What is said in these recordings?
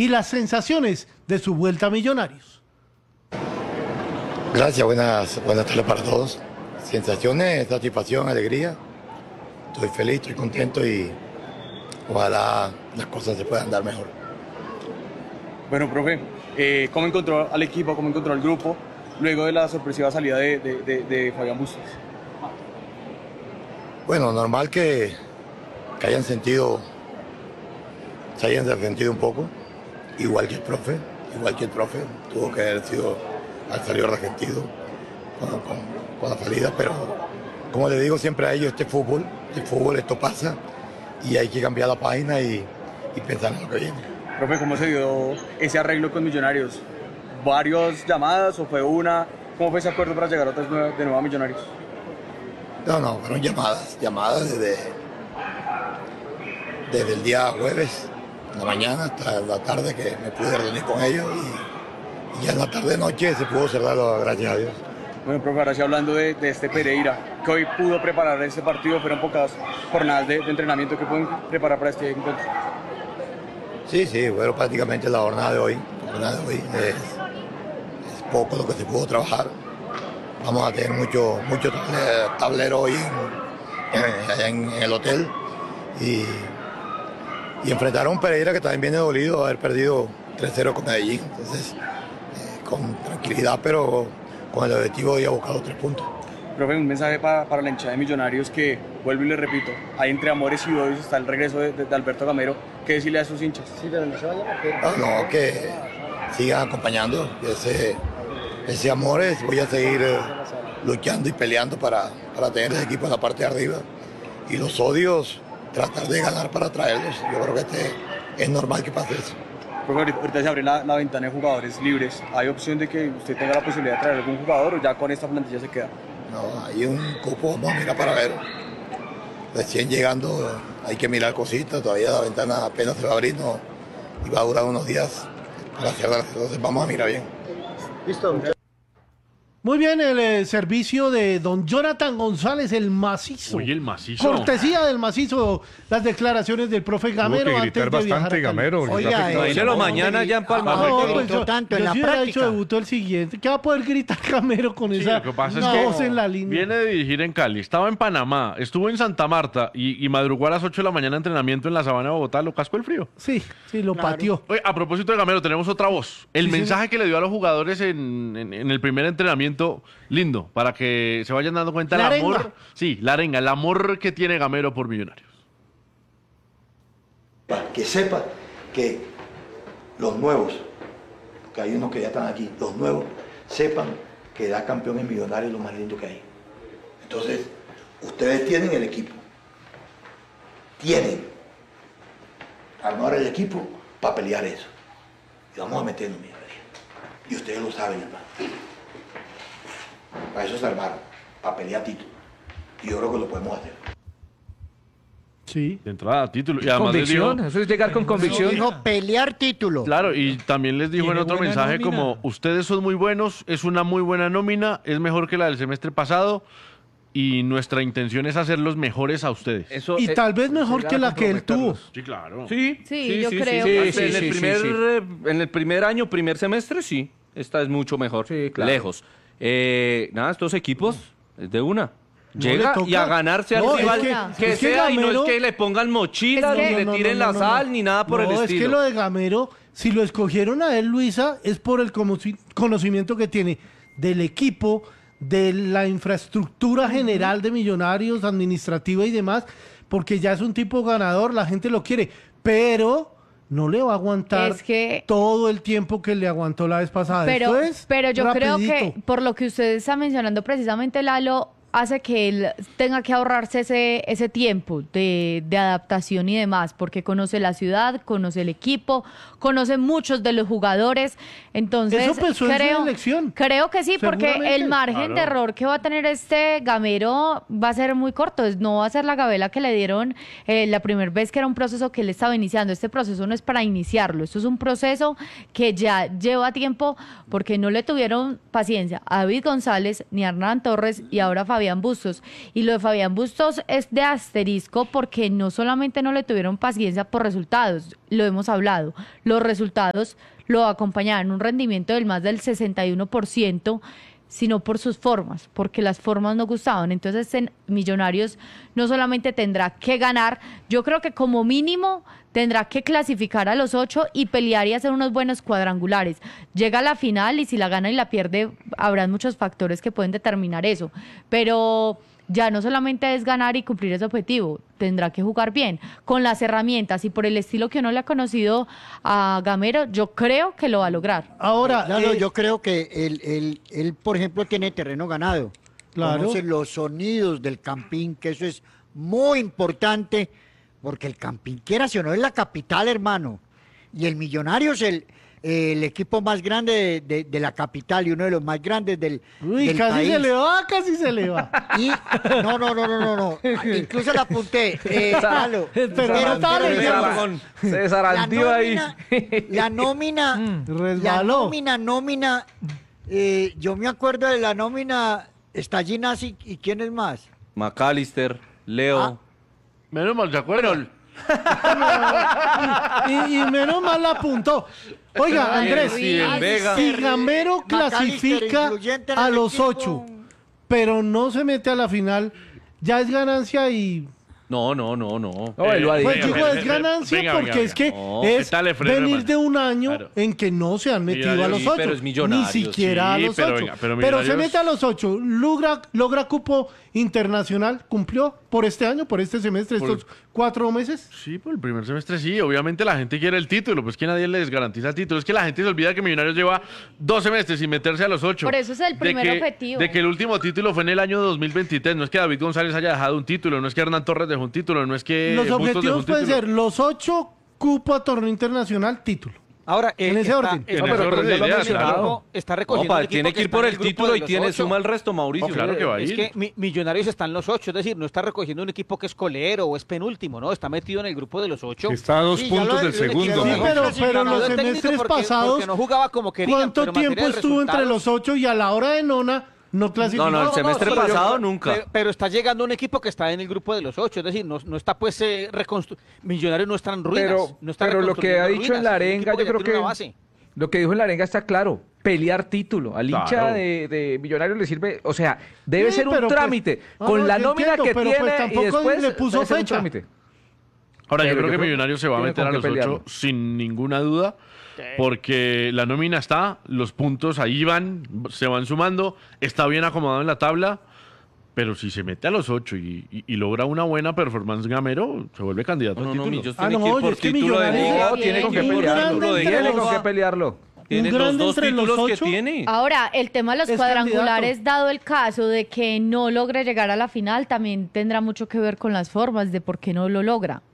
y las sensaciones de su vuelta a Millonarios. Gracias, buenas tardes para todos. Sensaciones, satisfacción, alegría. Estoy feliz, estoy contento y ojalá las cosas se puedan dar mejor. Bueno, profe, ¿cómo encontró al equipo, cómo encontró al grupo luego de la sorpresiva salida de Fabián Bustos? Bueno, normal que se hayan sentido un poco, igual que el profe, tuvo que haber sido al salir resentido con la salida, pero como le digo siempre a ellos, este fútbol, esto pasa y hay que cambiar la página y pensar en lo que viene. Profe, ¿cómo se dio ese arreglo con Millonarios? ¿Varias llamadas o fue una? ¿Cómo fue ese acuerdo para llegar de nuevo a Millonarios? No, fueron llamadas desde el día jueves, en la mañana hasta la tarde que me pude reunir con ellos y ya en la tarde-noche se pudo cerrar, gracias a Dios. Bueno, profe, ahora sí hablando de este Pereira, que hoy pudo preparar este partido, fueron pocas jornadas de entrenamiento que pueden preparar para este encuentro. Sí, bueno, prácticamente la jornada de hoy. Es poco lo que se pudo trabajar. Vamos a tener mucho tablero hoy allá en el hotel y enfrentar a un Pereira que también viene dolido, haber perdido 3-0 con Medellín. Entonces, con tranquilidad, pero con el objetivo de ir a buscar los 3 puntos. Profe, un mensaje para la hinchada de Millonarios que, vuelvo y le repito, hay entre amores y odios está el regreso de Alberto Gamero. ¿Qué decirle a sus hinchas? No, que sigan acompañando ese amor. Voy a seguir luchando y peleando para tener ese equipo en la parte de arriba. Y los odios, tratar de ganar para traerlos. Yo creo que es normal que pase eso. Profe, ahorita se abre la ventana de jugadores libres. ¿Hay opción de que usted tenga la posibilidad de traer algún jugador o ya con esta plantilla se queda? No, hay un cupo, vamos a mirar para ver. Recién llegando hay que mirar cositas, todavía la ventana apenas se va a abrir, y va a durar unos días para cerrar, entonces vamos a mirar bien. Listo. Muy bien, el servicio de don Jonathan González, el macizo. Oye, el macizo. Cortesía del macizo, las declaraciones del profe Gamero. Tuvo que gritar antes de bastante viajar a Cali. Gamero. Oiga, Díselo mañana ya en Palma. Yo sí hubiera dicho debutó el siguiente. ¿Qué va a poder gritar Gamero con esa lo que pasa voz en la línea? Viene de dirigir en Cali, estaba en Panamá, estuvo en Santa Marta y madrugó a las 8 de la mañana entrenamiento en la sabana de Bogotá, lo cascó el frío. Sí, lo pateó. Oye, a propósito de Gamero, tenemos otra voz. El mensaje que le dio a los jugadores en el primer entrenamiento, lindo, para que se vayan dando cuenta La el amor. arenga. Sí, la arenga, el amor que tiene Gamero por Millonarios. Que sepa que los nuevos, que hay unos que ya están aquí, los nuevos sepan que dar campeón en Millonarios es lo más lindo que hay. Entonces, ustedes tienen el equipo. Tienen armar el equipo para pelear eso. Y vamos a meternos, mi hermano. Y ustedes lo saben, hermano. Para eso se armaron, para pelear título. Y yo creo que lo podemos hacer. Sí. De entrada, título. Y además les dijo, Convicción, eso es llegar con convicción. Dijo pelear título. claro, y también les dijo en otro mensaje como, ustedes son muy buenos, es una muy buena nómina, es mejor que la del semestre pasado y nuestra intención es hacerlos mejores a ustedes. Eso, Y tal vez mejor llegar que a la que él tuvo. comprometerlos. Sí, claro. Sí, yo creo. En el primer año, primer semestre, sí. Esta es mucho mejor. Sí, claro. Lejos. Nada, estos equipos es de una. No Llega le toca. y a ganarse al No, rival es que que sea, y no Gamero- es que le pongan mochilas, Es que- ni le No, tiren no, la no, sal, no. ni nada por el No, estilo. es que lo de Gamero, si lo escogieron a él, Luisa, es por el conocimiento que tiene del equipo, de la infraestructura general de Millonarios, administrativa y demás, porque ya es un tipo ganador, la gente lo quiere, pero no le va a aguantar Es que- todo el tiempo que le aguantó la vez pasada. Pero, Esto es pero yo creo que rapidito. por lo que usted está mencionando precisamente, Lalo, hace que él tenga que ahorrarse ese tiempo de adaptación y demás, porque conoce la ciudad, conoce el equipo, conoce muchos de los jugadores. Entonces, Eso pensó en su elección. creo que sí, porque Seguramente. el margen Claro. de error que va a tener este Gamero va a ser muy corto. No va a ser la gabela que le dieron la primera vez, que era un proceso que él estaba iniciando. Este proceso no es para iniciarlo, esto es un proceso que ya lleva tiempo, porque no le tuvieron paciencia a David González, ni a Hernán Torres, y ahora Fabián Fabián Bustos. Y lo de Fabián Bustos es de asterisco porque no solamente no le tuvieron paciencia por resultados, lo hemos hablado, los resultados lo acompañaban un rendimiento del más del 61%, sino por sus formas, porque las formas no gustaban. Entonces, en Millonarios no solamente tendrá que ganar, yo creo que como mínimo tendrá que clasificar a los 8 y pelear y hacer unos buenos cuadrangulares. Llega a la final y si la gana y la pierde, habrán muchos factores que pueden determinar eso. Pero ya no solamente es ganar y cumplir ese objetivo, tendrá que jugar bien, con las herramientas y por el estilo que uno le ha conocido a Gamero, yo creo que lo va a lograr. Ahora, No, yo creo que él, por ejemplo, tiene terreno ganado. Claro. Conoce los sonidos del Campín, que eso es muy importante, porque el Campín, quieras o no, es la capital, hermano. Y el Millonarios es el equipo más grande de la capital y uno de los más grandes del casi país. casi se le va. Y no. Incluso la apunté. Lalo. Pero no estaba leyendo. Se desarantió ahí. La nómina, Resbaló. yo me acuerdo de la nómina, está Ginasi y quién es más. McAllister, Leo. Menos mal, ¿se acuerdan? Y menos mal la apuntó. Oiga, Andrés, Steven Vega. si Gamero clasifica incluyente en a el los equipo. 8, pero no se mete a la final, ya es ganancia y... No. No, él lo ha Pues dicho. digo, es ganancia venga, porque venga, es que No, es ¿qué tal el freno, venir hermano? de un año Claro. en que no se han metido Millonarios, a los sí, 8, pero es ni Millonarios, siquiera sí, a los pero 8. venga, pero Pero se Millonarios- mete a los 8, logra cupo internacional, cumplió por este año, por este semestre, estos 4 meses. Sí, por el primer semestre sí. Obviamente la gente quiere el título, pues que nadie les garantiza el título. Es que la gente se olvida que Millonarios lleva 2 semestres sin meterse a los 8. Por eso es el primer objetivo. De que el último título fue en el año 2023. No es que David González haya dejado un título, no es que Hernán Torres dejó un título, no es que Los Bustos dejó objetivos un pueden título. ser los 8, cupo a torneo internacional, título. Ahora, En ese orden. En ese orden de ideas, claro. está recogiendo un equipo Tiene que ir está por en el grupo título de y los tiene 8. suma el resto, Mauricio. Oh, claro que va a Es ir. que Millonarios está en los 8, es decir, no está recogiendo un equipo que es colero o es penúltimo, ¿no? Está metido en el grupo de los 8. Está a 2 Sí, ya puntos lo- del segundo. Sí, ¿no? pero Ganó los el técnico semestres porque pasados, no jugaba como querían. ¿cuánto pero en materia tiempo de estuvo entre resultados- los 8 y a la hora de nona no clasificó? No, el semestre pero pasado nunca. Pero está llegando un equipo que está en el grupo de los 8, es decir, no está pues Millonarios no está en ruinas. No está Pero lo que ha reconstruyendo dicho en ruinas, la es un arenga, equipo yo ya creo tiene una que base. lo que dijo en la arenga está claro. Pelear título. Al hincha Claro. de Millonarios le sirve, o sea, debe Sí, ser un pero pues- trámite. Ah, con no, la yo nómina entiendo, que pero tiene pues y tampoco después le puso debe ser un fecha. trámite. Ahora, yo Pero creo que yo creo Millonarios se va a tiene meter con a qué los 8 pelearlo. sin ninguna duda, porque la nómina está, los puntos ahí van, se van sumando, está bien acomodado en la tabla, pero si se mete a los 8 y logra una buena performance Gamero, se vuelve candidato al título. Millos Ah, tiene no, que ir oye, por es que título de Millonarios liga. No, tiene con qué un pelearlo. grande Tiene entre con qué los- pelearlo. Tiene los grande 2 entre los títulos que 8. tiene. Ahora, el tema de los Es cuadrangulares, candidato. dado el caso de que no logre llegar a la final, también tendrá mucho que ver con las formas de por qué no lo logra.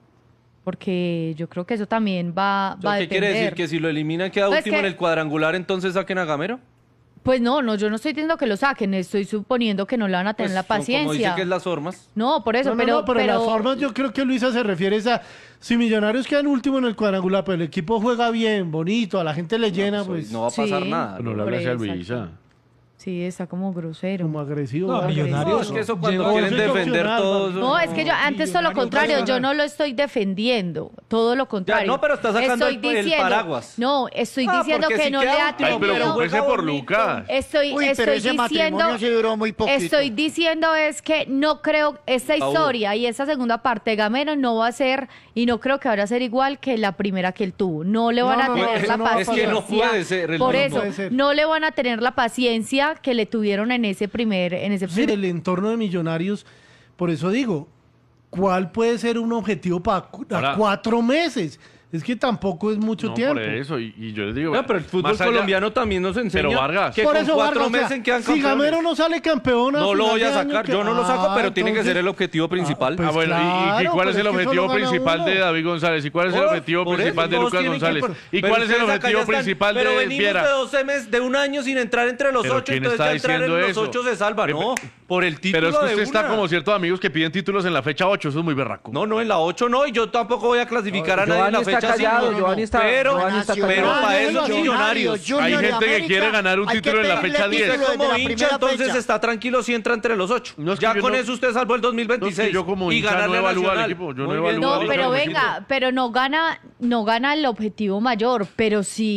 Porque yo creo que eso también va a ¿Qué quiere decir? depender. ¿Que si lo eliminan queda Pues último que- en el cuadrangular, entonces saquen a Gamero? Pues no, yo no estoy diciendo que lo saquen, estoy suponiendo que no le van a tener Pues la Como paciencia. dice que es las formas. No, por eso, No, pero las formas yo creo que Luisa se refiere a si Millonarios quedan último en el cuadrangular, pero el equipo juega bien, bonito, a la gente le llena, pues No va a pasar Sí. nada. No le Por hablas a eso, Luisa. exacto. Sí, está como grosero. como agresivo. No, ¿verdad? Millonarios. No, es que eso cuando Llegó- quieren Eso es defender opcional, todo papi. eso. No, es que yo antes todo lo Millonarios contrario, yo personal. no lo estoy defendiendo, todo lo contrario. no, pero está sacando el paraguas. No, estoy Ah, diciendo porque que si no queda le ha último, Ay, pero tenido. preocúpese por Lucas. Estoy Uy, pero ese diciendo, matrimonio sí duró muy poquito. estoy diciendo es que no creo esta historia y esta segunda parte de Gamero no va a ser y no creo que vaya a ser igual que la primera que él tuvo. No le van No, a no, tener eso la no va a paciencia. pasar. Es que no puede ser el Por mismo. eso, Puede ser. no le van a tener la paciencia que le tuvieron en ese primer El entorno de Millonarios, por eso digo, ¿cuál puede ser un objetivo para Ahora- 4 meses? Es que tampoco es mucho No, tiempo. por eso, y yo les digo... No, pero el fútbol más allá- colombiano también nos enseña Pero Vargas. que Por con eso, 4 Vargas, o sea, meses quedan si campeones. Gamero no sale campeón No lo final voy a de año, sacar, que- yo no lo saco, pero tiene que entonces- ser el objetivo principal. pues Bueno, ¿y claro, cuál es pero el es que objetivo solo gana principal uno. de David González? ¿Y cuál es el objetivo Por eso, principal de todos Lucas tienen que- González? ¿Y pero cuál es el ustedes acá objetivo ya están- principal pero de venimos Viera? de 12 meses, de un año sin entrar entre los ¿Pero 8, quién entonces está ya entrar en diciendo los eso? 8 se salva, ¿no? por el título Pero es que de usted está una. como ciertos amigos que piden títulos en la fecha 8, eso es muy berraco. No, en la 8 no, y yo tampoco voy a clasificar a nadie en la Giovanni está fecha 5. callado, Giovanni está- pero, Giovanni está pero callado. para esos millonarios. Hay gente que quiere ganar un título en la fecha 10. Usted como hincha, entonces está tranquilo si entra entre los 8. No, es que Ya yo con no- eso usted salvó el 2026. No, es que yo como y hincha ganarle no a evalúo al Nacional. equipo, yo no Muy bien. evalúo No, al pero equipo. venga, pero no gana el objetivo mayor, pero sí